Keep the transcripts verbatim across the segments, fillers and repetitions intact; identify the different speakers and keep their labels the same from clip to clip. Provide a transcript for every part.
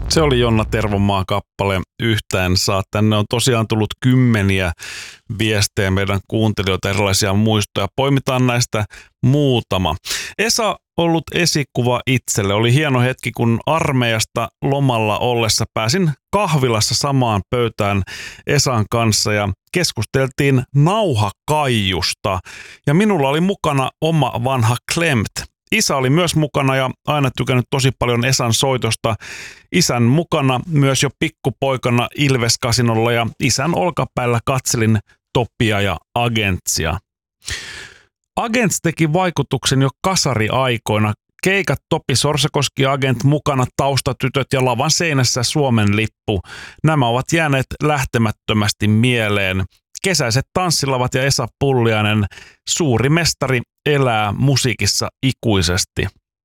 Speaker 1: Se oli Jonna Tervomaa kappale Yhtään saa. Tänne on tosiaan tullut kymmeniä viestejä meidän kuuntelijoita, erilaisia muistoja. Poimitaan näistä muutama. Esa ollut esikuva itselle. Oli hieno hetki, kun armeijasta lomalla ollessa pääsin kahvilassa samaan pöytään Esan kanssa ja keskusteltiin nauhakaijusta. Ja minulla oli mukana oma vanha Klemt. Isä oli myös mukana ja aina tykännyt tosi paljon Esan soitosta. Isän mukana myös jo pikkupoikana Ilves-kasinolla ja isän olkapäällä katselin Toppia ja Agentsia. Agents teki vaikutuksen jo kasariaikoina. Keikat Topi Sorsakoski Agent mukana, taustatytöt ja lavan seinässä Suomen lippu. Nämä ovat jääneet lähtemättömästi mieleen. Kesäiset tanssilavat ja Esa Pulliainen, suuri mestari, elää musiikissa ikuisesti.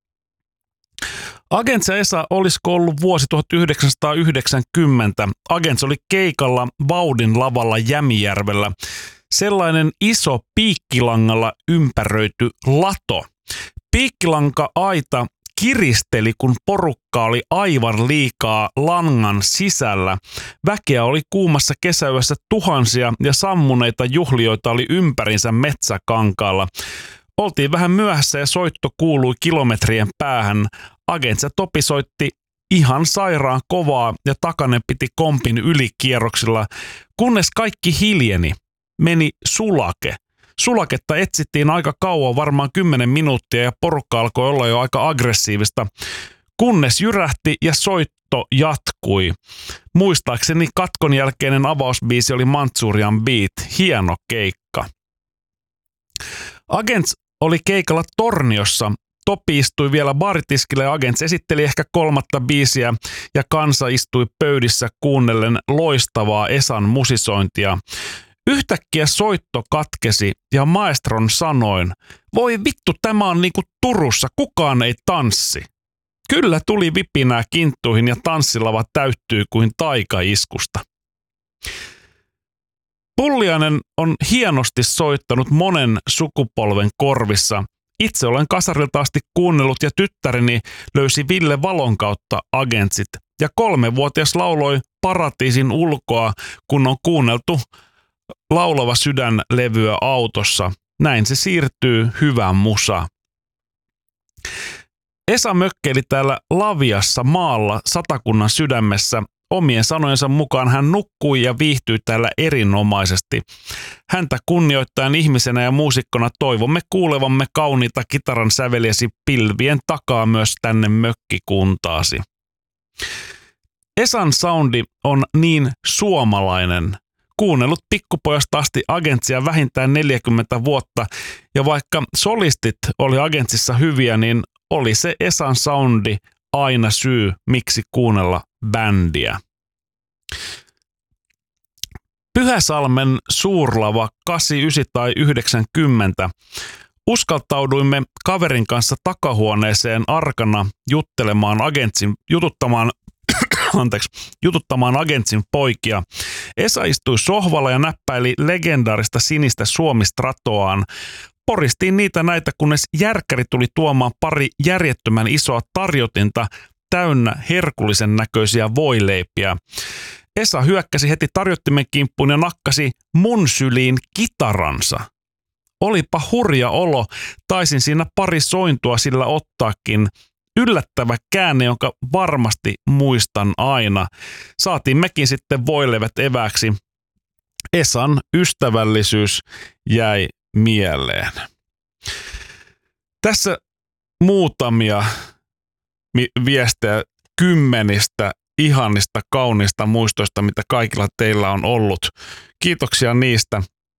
Speaker 1: Agents ja Esa olisiko ollut vuosi tuhatyhdeksänsataayhdeksänkymmentä. Agents oli keikalla Vaudin lavalla Jämijärvellä. Sellainen iso piikkilangalla ympäröity lato. Piikkilanka-aita kiristeli, kun porukka oli aivan liikaa langan sisällä. Väkeä oli kuumassa kesäyössä tuhansia ja sammuneita juhlijoita oli ympärinsä metsäkankaalla. Oltiin vähän myöhässä ja soitto kuului kilometrien päähän. Agents ja Topi soitti ihan sairaan kovaa ja Takanen piti kompin ylikierroksilla, kunnes kaikki hiljeni. Meni sulake. Sulaketta etsittiin aika kauan, varmaan kymmenen minuuttia, ja porukka alkoi olla jo aika aggressiivista, kunnes jyrähti ja soitto jatkui. Muistaakseni katkon jälkeinen avausbiisi oli Mantsurian Beat, hieno keikka. Agents oli keikalla Torniossa. Topi istui vielä baritiskille ja Agents esitteli ehkä kolmatta biisiä ja kansa istui pöydissä kuunnellen loistavaa Esan musisointia. Yhtäkkiä soitto katkesi ja maestron sanoin, voi vittu, tämä on niinku Turussa, kukaan ei tanssi. Kyllä tuli vipinää kinttuihin ja tanssilava täyttyi kuin taikaiskusta. Pulliainen on hienosti soittanut monen sukupolven korvissa. Itse olen kasarilta asti kuunnellut ja tyttäreni löysi Ville Valon kautta Agentsit. Ja kolmevuotias lauloi Paratiisin ulkoa, kun on kuunneltu Laulava sydän -levyä autossa. Näin se siirtyy hyvä musa. Esa mökkeili täällä Laviassa maalla Satakunnan sydämessä. Omien sanojensa mukaan hän nukkui ja viihtyi täällä erinomaisesti. Häntä kunnioittaen ihmisenä ja muusikkona toivomme kuulevamme kauniita kitaran säveliäsi pilvien takaa myös tänne mökkikuntaasi. Esan soundi on niin suomalainen. Kuunnellut pikkupojasta asti Agentsia vähintään neljäkymmentä vuotta, ja vaikka solistit oli Agentsissa hyviä, niin oli se Esan soundi aina syy, miksi kuunnella bändiä. Pyhäsalmen suurlava kahdeksankymmentäyhdeksän tai yhdeksänkymmentä. Uskaltauduimme kaverin kanssa takahuoneeseen arkana juttelemaan Agentsin, jututtamaan Anteeksi, jututtamaan Agentsin poikia. Esa istui sohvalla ja näppäili legendaarista sinistä Suomi-stratoaan. Poristiin niitä näitä, kunnes järkkäri tuli tuomaan pari järjettömän isoa tarjotinta täynnä herkullisen näköisiä voileipiä. Esa hyökkäsi heti tarjottimen kimppuun ja nakkasi mun syliin kitaransa. Olipa hurja olo, taisin siinä pari sointua sillä ottaakin. Yllättävä käänne, jonka varmasti muistan aina. Saatiin mekin sitten voileivät evääksi. Esan ystävällisyys jäi mieleen. Tässä muutamia viestejä kymmenistä ihanista, kaunista muistoista, mitä kaikilla teillä on ollut. Kiitoksia niistä.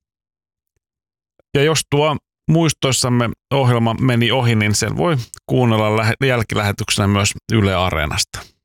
Speaker 1: Ja jos tuo muistoissamme ohjelma meni ohi, niin sen voi kuunnella jälkilähetyksenä myös Yle Areenasta.